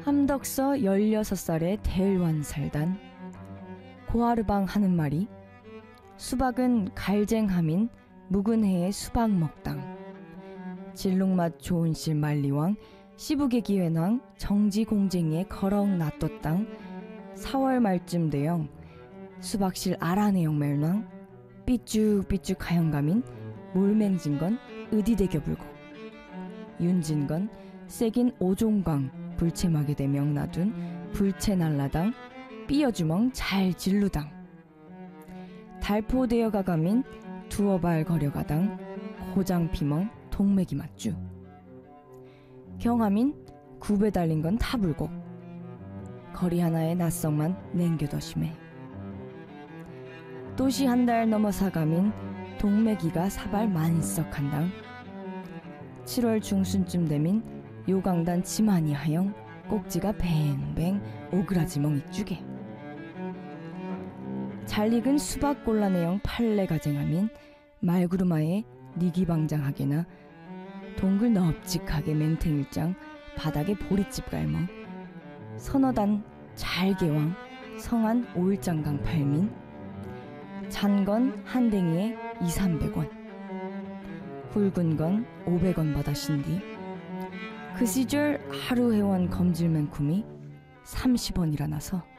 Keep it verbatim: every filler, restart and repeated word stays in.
함덕서 열여섯 살의 대일환 살단 고하르방 하는 말이 수박은 갈쟁함인 묵은 해의 수박 먹당 진룩맛 좋은 실 말리왕 시북의 기회낭 정지공쟁이에 거렁 놔뒀당 사월 말쯤 되영 수박실 아라네영 멜낭 삐쭉삐쭉 하영감인 몰맹진건 의디대겨 불고 윤진건 세긴 오종광 불체마게 대명 놔둔 불체날라당 삐어주멍 잘 진루당 달포되어 가감인 두어발 거려가당 호장피멍 동맥이 맞쭈 경함인 굽에 달린 건 타불고 거리 하나에 낯성만 냉겨더심해 또시 한 달 넘어 사감인 동맥이가 사발 만석한당 칠월 중순쯤 되민 요강단 지만이 하영 꼭지가 뱅뱅 오그라지멍 익주게 잘 익은 수박 골라내영 팔레 가쟁함인 말구르마에 니기방장하게나 동글 넙직하게 맹탱일장 바닥에 보리집 갈멍 서너단 잘개왕 성한 오일장강 팔민 잔건 한 댕이에 이삼백 원 굵은 건 오백 원 받아신디 그 시절 하루 회원 검질맨쿰이 삼십 원이라 나서